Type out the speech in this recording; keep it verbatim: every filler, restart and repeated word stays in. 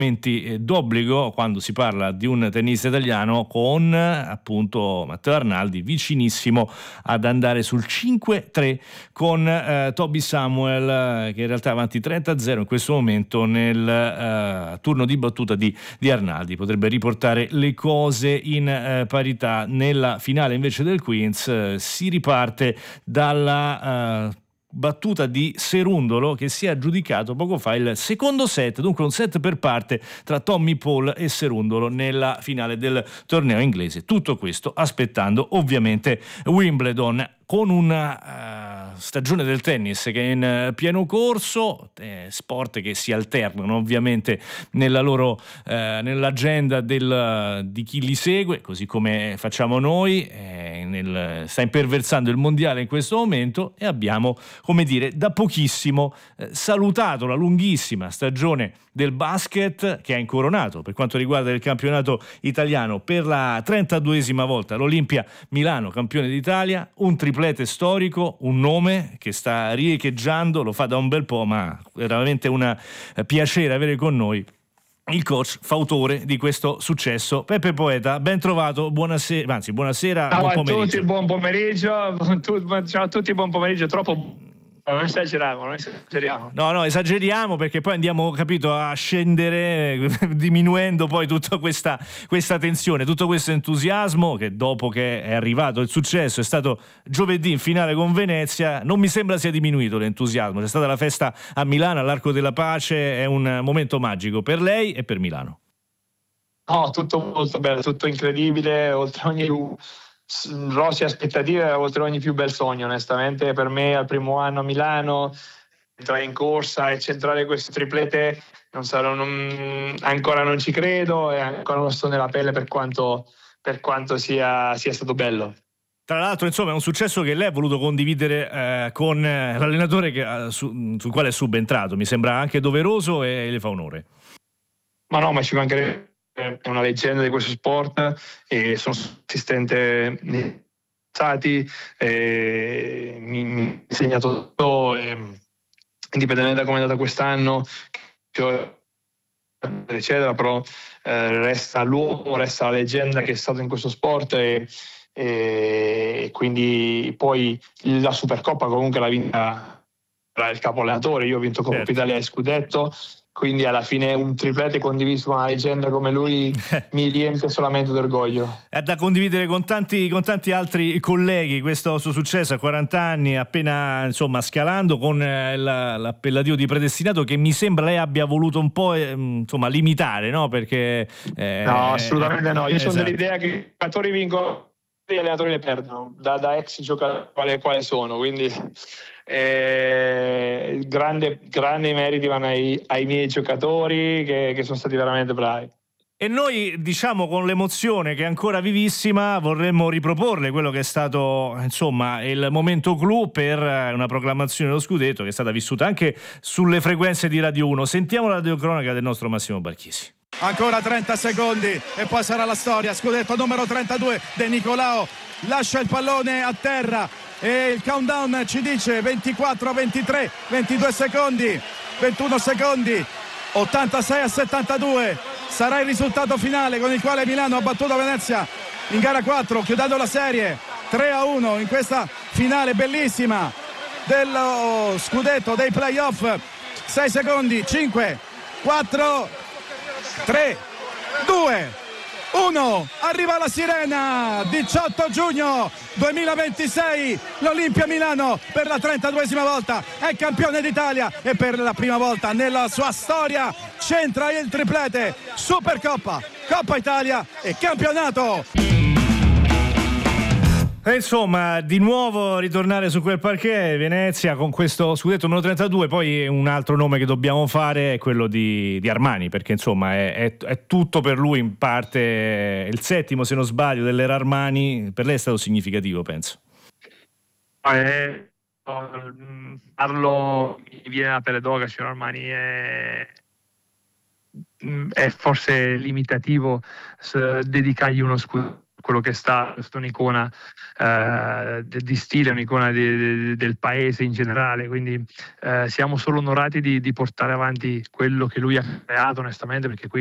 d'obbligo quando si parla di un tennista italiano, con appunto Matteo Arnaldi vicinissimo ad andare sul cinque tre con eh, Toby Samuel, che in realtà è avanti trenta a zero in questo momento nel eh, turno di battuta di, di Arnaldi. Potrebbe riportare le cose in eh, parità. Nella finale invece del Queens eh, si riparte dalla eh, battuta di Cerundolo, che si è aggiudicato poco fa il secondo set, dunque un set per parte tra Tommy Paul e Cerundolo nella finale del torneo inglese. Tutto questo aspettando ovviamente Wimbledon, con una uh, stagione del tennis che è in uh, pieno corso, eh, sport che si alternano ovviamente nella loro, uh, nell'agenda del, uh, di chi li segue, così come facciamo noi, eh, nel, sta imperversando il mondiale in questo momento, e abbiamo, come dire, da pochissimo eh, salutato la lunghissima stagione del basket, che ha incoronato per quanto riguarda il campionato italiano per la trentaduesima volta l'Olimpia Milano campione d'Italia, un triplete storico, un nome che sta riecheggiando, lo fa da un bel po', ma è veramente un piacere avere con noi il coach fautore di questo successo, Peppe Poeta. Ben trovato, buonasera, anzi buonasera, ciao buon a pomeriggio. tutti, buon pomeriggio, ciao a tutti, buon pomeriggio, troppo... Non esageriamo, non esageriamo. No, no, esageriamo, perché poi andiamo, capito, a scendere, diminuendo poi tutta questa, questa tensione, tutto questo entusiasmo che, dopo che è arrivato il successo, è stato giovedì in finale con Venezia, non mi sembra sia diminuito l'entusiasmo. C'è stata la festa a Milano, all'Arco della Pace, è un momento magico per lei e per Milano. No, tutto molto bello, tutto incredibile, oltre ogni... rossi aspettative, oltre ogni più bel sogno. Onestamente per me al primo anno a Milano entrare in corsa e centrare questo triplete non sarò, non, ancora non ci credo, e ancora non sto nella pelle per quanto, per quanto sia, sia stato bello. Tra l'altro, insomma, è un successo che lei ha voluto condividere eh, con eh, l'allenatore che, eh, su, sul quale è subentrato. Mi sembra anche doveroso e le fa onore. Ma no, ma ci mancherebbe. È una leggenda di questo sport e sono assistente nei stati, e mi, mi ha insegnato tutto, e, indipendentemente da come è andata quest'anno, eccetera, però eh, resta l'uomo, resta la leggenda che è stato in questo sport, e, e quindi poi la Supercoppa comunque l'ha vinta il capo allenatore. Io ho vinto Coppa Certo. Italia e Scudetto, quindi alla fine un triplete condiviso con una leggenda come lui mi riempie solamente d'orgoglio. È da condividere con tanti, con tanti altri colleghi questo suo successo a quaranta anni, appena insomma scalando, con eh, la, l'appellativo di predestinato, che mi sembra lei abbia voluto un po' eh, insomma limitare, no? Perché eh, no, assolutamente no. Io esatto. sono dell'idea che i giocatori vincono e gli allenatori le perdono, da, da ex giocatore quale, quale sono, quindi eh, grande, grandi meriti vanno ai, ai miei giocatori che, che sono stati veramente bravi. E noi, diciamo, con l'emozione che è ancora vivissima, vorremmo riproporle quello che è stato, insomma, il momento clou per una proclamazione dello scudetto, che è stata vissuta anche sulle frequenze di Radio uno. Sentiamo la radiocronaca del nostro Massimo Barchisi. Ancora trenta secondi e poi sarà la storia. Scudetto numero trentadue De Nicolao lascia il pallone a terra e il countdown ci dice ventiquattro, ventitré, ventidue secondi, ventuno secondi, ottantasei a settantadue sarà il risultato finale con il quale Milano ha battuto Venezia in gara quattro, chiudendo la serie tre a uno in questa finale bellissima dello scudetto dei playoff. Sei secondi, cinque, quattro, tre, due, uno, arriva la sirena. Diciotto giugno duemilaventisei, l'Olimpia Milano per la trentaduesima volta è campione d'Italia e per la prima volta nella sua storia centra il triplete: Supercoppa, Coppa Italia e campionato. E insomma, di nuovo ritornare su quel parquet, Venezia, con questo scudetto numero trentadue. Poi un altro nome che dobbiamo fare è quello di, di Armani, perché insomma è, è, è tutto per lui in parte. Il settimo, se non sbaglio, dell'era Armani per lei è stato significativo, penso. Eh, parlo, mi viene la pelle d'oca, signor Armani, è, è forse limitativo dedicargli uno scudo quello che sta, è un'icona eh, di stile, un'icona di, di, del paese in generale, quindi eh, siamo solo onorati di, di portare avanti quello che lui ha creato, onestamente, perché qui